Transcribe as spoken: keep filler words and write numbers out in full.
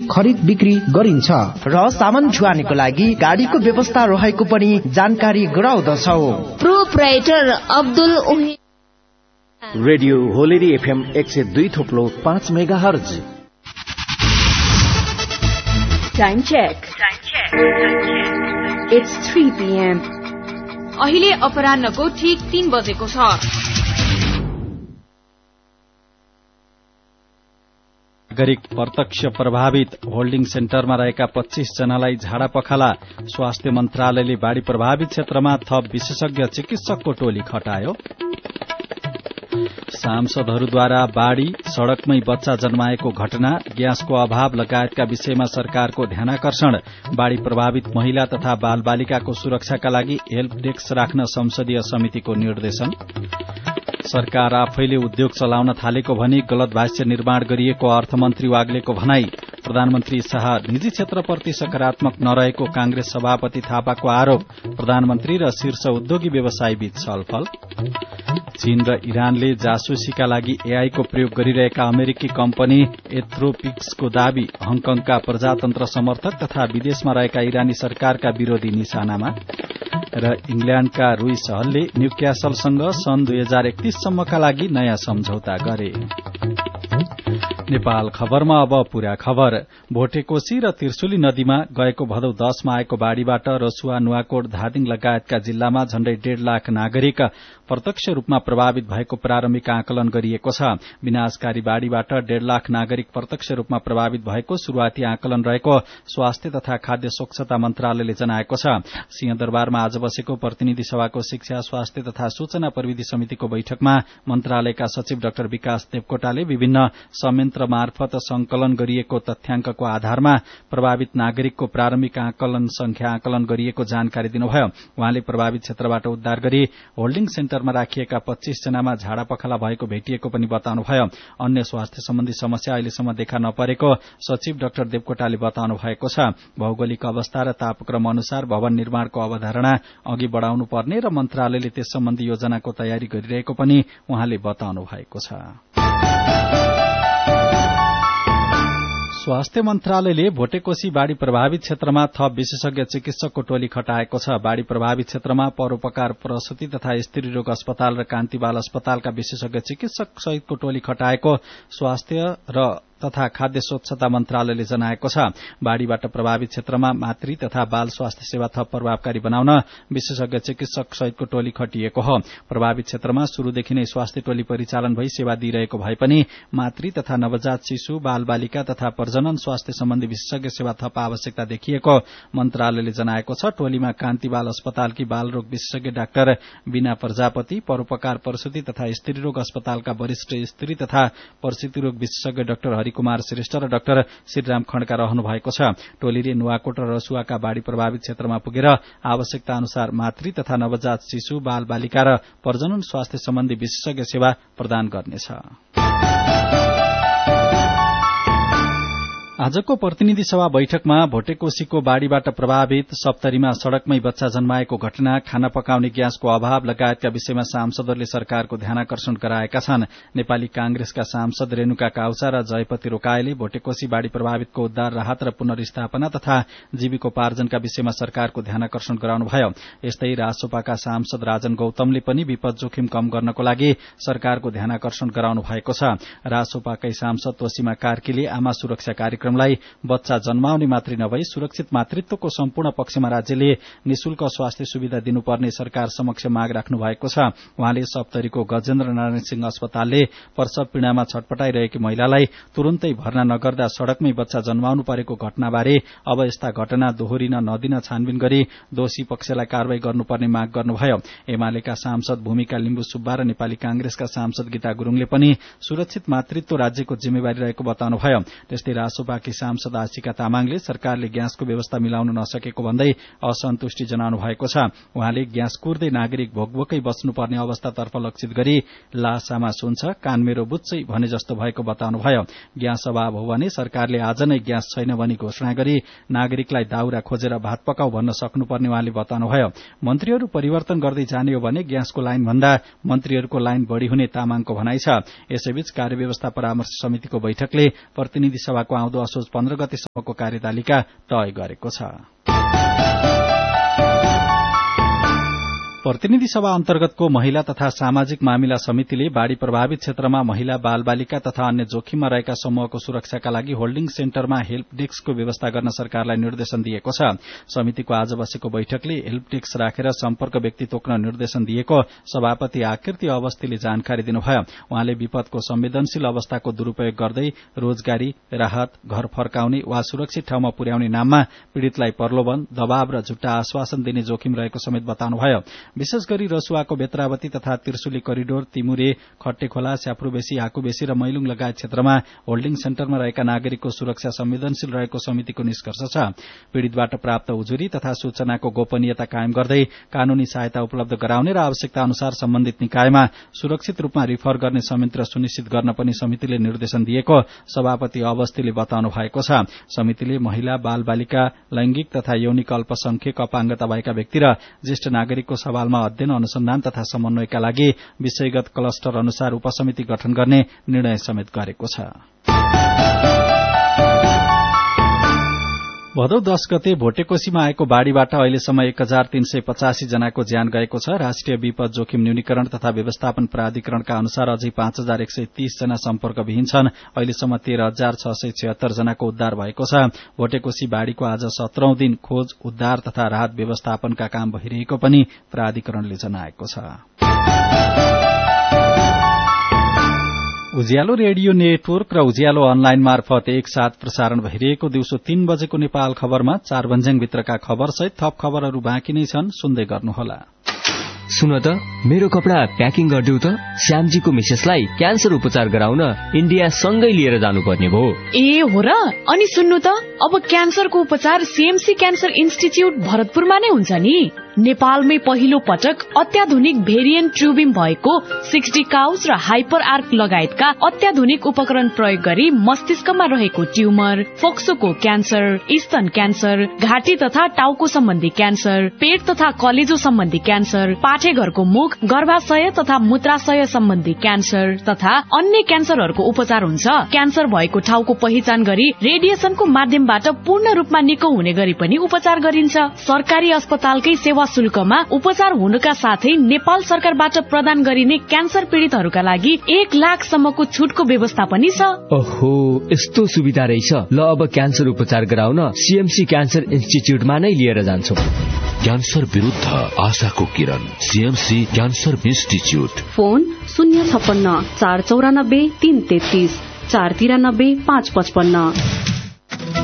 खरिद बिक्री गरिन्छ र सामान ढुवानीको लागि गाडीको व्यवस्था रहेको पनि जानकारी गराउँदछौ। प्रोप्राइटर अब्दुल ओहे। रेडियो होलेरी एफएम एक सय दुई थोप्लो पाँच mega hertz. Time check. It's three PM. अहिले अपराह्नको ठीक तीन बजेको छ। नागरिक प्रत्यक्ष प्रभावित होल्डिङ सेन्टरमा रहेका पच्चीस जनालाई झाडा पखाला। स्वास्थ्य मन्त्रालयले बाढ़ी प्रभावित क्षेत्रमा थप विशेषज्ञ चिकित्सकको टोली खटायो। सांसदहरूद्वारा बाढ़ी, सड़कमै बच्चा जन्माएको घटना, ग्यासको अभाव लगायतका विषयमा सरकारको ध्यानाकर्षण। बाढ़ी प्रभावित महिला तथा बाल बालिकाको सुरक्षाका लागि हेल्प डेस्क राख्न संसदीय समितिको निर्देशन। सरकार आफैले उद्योग चलाउन थालेको भनी गलत भाष्य निर्माण गरिएको अर्थमन्त्री वाग्लेको भनाई। प्रधानमन्त्री शाह निजी क्षेत्रप्रति सकारात्मक नरहेको कांग्रेस सभापति थापाको आरोप। प्रधानमन्त्री र शीर्ष उद्योगी व्यवसायी बीच छलफल। चीन र इरानले जासुसीका लागि एआई को प्रयोग गरिरहेका अमेरिकी कम्पनी एथ्रोपिक्सको दावी। हङकङका प्रजातन्त्र समर्थक तथा विदेशमा रहेका इरानी सरकारका विरोधी निशानामा। र इंग्ल्याण्डका रुई सहलले न्यूक्यासलसँग सन् दुई हजार एकतीससम्मका लागि नयाँ सम्झौता गरे। नेपाल खबरमा अब पूरा खबर। भोटेकोशी र त्रिशुली नदीमा गएको भदौ दशमा आएको बाढ़ीबाट रसुवा, नुवाकोट, धादिङ लगायतका जिल्लामा झण्डै डेढ़ लाख नागरिक प्रत्यक्ष रूपमा प्रभावित भएको प्रारम्भिक आकलन गरिएको छ। विनाशकारी बाढ़ीबाट डेढ़ लाख नागरिक प्रत्यक्ष रूपमा प्रभावित भएको शुरूआती आकलन रहेको स्वास्थ्य तथा खाद्य स्वच्छता मन्त्रालयले जनाएको छ। सिंहदरबारमा आज बसेको प्रतिनिधि सभाको शिक्षा, स्वास्थ्य तथा सूचना प्रविधि समितिको बैठकमा मन्त्रालयका सचिव डाक्टर विकास देवकोटाले विभिन्न संयन्त्र मार्फत संकलन गरिएको तथ्याङ्कको आधारमा प्रभावित नागरिकको प्रारम्भिक आकलन संख्या आकलन गरिएको जानकारी दिनुभयो। उहाँले प्रभावित क्षेत्रबाट उद्धार गरी होल्डिङ सेन्टरमा राखिएका पच्चीस जनामा झाडा पखाला भएको भेटिएको पनि बताउनुभयो। अन्य स्वास्थ्य सम्बन्धी समस्या अहिलेसम्म देखा नपरेको सचिव डाक्टर देवकोटाले बताउनु भएको छ। भौगोलिक अवस्था र तापक्रम अनुसार भवन निर्माणको अवधारणा अघि बढ़ाउनु पर्ने र मन्त्रालयले त्यस सम्बन्धी योजनाको तयारी गरिरहेको पनि उहाँले बताउनु भएको छ। स्वास्थ्य मन्त्रालयले भोटेकोशी बाढ़ी प्रभावित क्षेत्रमा थप विशेषज्ञ चिकित्सकको टोली खटाएको छ। बाढ़ी प्रभावित क्षेत्रमा परोपकार, प्रसूति तथा स्त्री रोग अस्पताल र कान्ति बाल अस्पतालका विशेषज्ञ चिकित्सक सहितको टोली खटाएको स्वास्थ्य र तथा खाद्य स्वच्छता मन्त्रालयले जनाएको छ। बाढ़ीबाट प्रभावित क्षेत्रमा मातृ तथा बाल स्वास्थ्य सेवा थप प्रभावकारी बनाउन विशेषज्ञ चिकित्सक सहितको टोली खटिएको हो। प्रभावित क्षेत्रमा शुरूदेखि नै स्वास्थ्य टोली परिचालन भई सेवा दिइरहेको भए पनि मातृ तथा नवजात शिशु, बाल बालिका तथा प्रजनन स्वास्थ्य सम्बन्धी विशेषज्ञ सेवा थप आवश्यकता देखिएको मन्त्रालयले जनाएको छ। टोलीमा कान्ति बाल अस्पतालकी बाल रोग विशेषज्ञ डाक्टर बीना प्रजापति, परोपकार, प्रसूति तथा स्त्री रोग अस्पतालका वरिष्ठ स्त्री तथा प्रसूति रोग विशेषज्ञ डाक्टर हरि कुमार श्रेष्ठ र डाक्टर श्रीराम खड्का रहनु भएको छ। टोलीले नुवाकोट र रसुवाका बाढ़ी प्रभावित क्षेत्रमा पुगेर आवश्यकता अनुसार मातृ तथा नवजात शिशु, बाल बालिका र प्रजनन स्वास्थ्य सम्बन्धी विशेषज्ञ सेवा प्रदान गर्नेछ। आजको प्रतिनिधि सभा बैठकमा भोटेकोशीको बाढ़ीबाट प्रभावित सप्तरीमा सड़कमै बच्चा जन्माएको घटना, खाना पकाउने ग्यासको अभाव लगायतका विषयमा सांसदहरूले सरकारको ध्यानाकर्षण गराएका छन्। नेपाली कांग्रेसका सांसद रेणुका काउसा र जयपति रोकाएले भोटेकोशी बाढ़ी प्रभावितको उद्धार, राहत र पुनर्स्थापना तथा जीविकोपार्जनका विषयमा सरकारको ध्यानाकर्षण गराउनुभयो। यस्तै रासोपाका सांसद राजन गौतमले पनि विपद जोखिम कम गर्नको लागि सरकारको ध्यानाकर्षण गराउनु भएको छ। रासोपाकै सांसद तोसीमा कार्कीले आमा सुरक्षा कार्यक्रम लाई बच्चा जन्माउने मात्रै नभई सुरक्षित मातृत्वको सम्पूर्ण पक्षमा राज्यले निशुल्क स्वास्थ्य सुविधा दिनुपर्ने सरकार समक्ष माग राख्नु भएको छ। उहाँले सप्तरीको गजेन्द्र नारायण सिंह अस्पतालले प्रसव पीड़ामा छटपटाइरहेकी महिलालाई तुरुन्तै भर्ना नगर्दा सड़कमै बच्चा जन्माउनु परेको घटनाबारे अब यस्ता घटना दोहोरिन नदिन छानबिन गरी दोषी पक्षलाई कारवाही गर्नुपर्ने माग गर्नुभयो। एमालेका सांसद भूमिका लिम्बु सुब्बा र नेपाली कांग्रेसका सांसद गीता गुरूङले पनि सुरक्षित मातृत्व राज्यको जिम्मेवारी रहेको बताउनुभयो। त्यस्तै रासोपा कि सांसद आशिका तामाङले सरकारले ग्यासको व्यवस्था मिलाउन नसकेको भन्दै असन्तुष्टि जनाउनु भएको छ। उहाँले ग्यास कुर्दै नागरिक भोकभोकै बस्नुपर्ने अवस्थातर्फ लक्षित गरी लासामा सुन्छ, कान मेरो बुझ्दै भने जस्तो भएको बताउनुभयो। ग्यास अभाव हो भने सरकारले आज नै ग्यास छैन भनी घोषणा गरी नागरिकलाई दाउरा खोजेर भात पकाऊ भन्न सक्नुपर्ने उहाँले बताउनुभयो। मन्त्रीहरू परिवर्तन गर्दै जाने हो भने ग्यासको लाइन भन्दा मन्त्रीहरूको लाइन बढ़ी हुने तामाङको भनाइ छ। यसैबीच कार्यव्यवस्था परामर्श समितिको बैठकले प्रतिनिधि सभाको आउँदो असोज पन्ध्र गतेसम्मको कार्यतालिका तय गरेको छ। प्रतिनिधि सभा अन्तर्गतको महिला तथा सामाजिक मामिला समितिले बाढ़ी प्रभावित क्षेत्रमा महिला बाल बालिका तथा अन्य जोखिममा रहेका समूहको सुरक्षाका लागि होल्डिङ सेन्टरमा हेल्प डेस्कको व्यवस्था गर्न सरकारलाई निर्देशन दिएको छ। समितिको आज बसेको बैठकले हेल्प डेस्क राखेर सम्पर्क व्यक्ति तोक्न निर्देशन दिएको सभापति आकृति अवस्थीले जानकारी दिनुभयो। उहाँले विपदको संवेदनशील अवस्थाको दुरूपयोग गर्दै रोजगारी, राहत, घर फर्काउने वा सुरक्षित ठाउँमा पुर्याउने नाममा पीड़ितलाई प्रलोभन, दबाव र झुट्टा आश्वासन दिने जोखिम रहेको समेत बताउनुभयो। विशेष गरी रसुवाको बेत्रावती तथा त्रिशुली करिडोर, तिमुरे, खट्टेखोला, स्याफ्रुबेसी, आकुबेसी र मैलुङ लगायत क्षेत्रमा होल्डिङ सेन्टरमा रहेका नागरिकको सुरक्षा संवेदनशील रहेको समितिको निष्कर्ष छ। पीड़ितबाट प्राप्त उजुरी तथा सूचनाको गोपनीयता कायम गर्दै कानूनी सहायता उपलब्ध गराउने र आवश्यकता अनुसार सम्बन्धित निकायमा सुरक्षित रूपमा रिफर गर्ने संयन्त्र सुनिश्चित गर्न पनि समितिले निर्देशन दिएको सभापति अवस्थीले बताउनु भएको छ। समितिले महिला, बाल बालिका, लैंगिक तथा यौनिक अल्पसंख्यक अपाङ्गता भएका व्यक्ति र ज्येष्ठ नागरिकको सवालमा अध्ययन, अनुसन्धान तथा समन्वयका लागि विषयगत क्लस्टर अनुसार उपसमिति गठन गर्ने निर्णय समेत गरेको छ। भदौ दश गते भोटेकोशीमा आएको बाढ़ीबाट अहिलेसम्म एक हजार तीन सय पचासी जनाको ज्यान गएको छ। राष्ट्रिय विपद जोखिम न्यूनीकरण तथा व्यवस्थापन प्राधिकरणका अनुसार अझै पाँच हजार एक सय तीस जना सम्पर्कविहीन छन्। अहिलेसम्म तेह्र हजार छ सय छिहत्तर जनाको उद्धार भएको छ। भोटेकोशी बाढ़ीको आज सत्रौं दिन खोज, उद्धार तथा राहत व्यवस्थापनका काम भइरहेको पनि प्राधिकरणले जनाएको छ। उज्यालो रेडियो नेटवर्क र उज्यालो अनलाइन मार्फत एकसाथ प्रसारण भइरहेको दिउँसो तीन बजेको नेपाल खबरमा चार भन्ज्याङभित्रका खबरसहित थप खबरहरू बाँकी नै छन्, सुन्दै गर्नुहोला। सुन त, मेरो कपडा प्याकिङ गरिदेऊ त। श्यामजीको मिसेसलाई क्यान्सर उपचार गराउन इन्डिया सँगै लिएर जानुपर्ने भयो। ए हो र? अनि सुन्नु त, अब क्यान्सरको उपचार सीएमसी क्यान्सर इन्स्टिच्युट भरतपुरमा नै हुन्छ नि। नेपालमै पहिलो पटक अत्याधुनिक भेरिएन्ट ट्युबिम भएको सिक्सटी काउस र हाइपर आर्क लगायतका अत्याधुनिक उपकरण प्रयोग गरी मस्तिष्कमा रहेको ट्युमर, फोक्सोको क्यान्सर, स्तन क्यान्सर, घाँटी तथा टाउको सम्बन्धी क्यान्सर, पेट तथा कलेजो सम्बन्धी क्यान्सर, पाठेघरको मुख, गर्भाशय तथा मूत्राशय सम्बन्धी क्यान्सर तथा अन्य क्यान्सरहरूको उपचार हुन्छ। क्यान्सर भएको ठाउँको पहिचान गरी रेडिएसनको माध्यमबाट पूर्ण रूपमा निको हुने गरी पनि उपचार गरिन्छ। सरकारी अस्पतालकै सेवा शुल्कमा उपचार हुनुका साथै नेपाल सरकारबाट प्रदान गरिने क्यान्सर पीड़ितहरूका लागि एक लाख सम्मको छुटको व्यवस्था पनि छ। ओहो, यस्तो सुविधा रहेछ। ल, अब क्यान्सर उपचार गराउन सीएमसी क्यान्सर इन्स्टिच्युटमा नै लिएर जान्छौ। क्यान्सर विरुद्ध आशाको किरण, सीएमसी क्यान्सर इन्स्टिच्युट। फोन शून्य छप्पन्न चार चौरानब्बे तीन तेत्तीस, चार तिरानब्बे पाँच पचपन्न।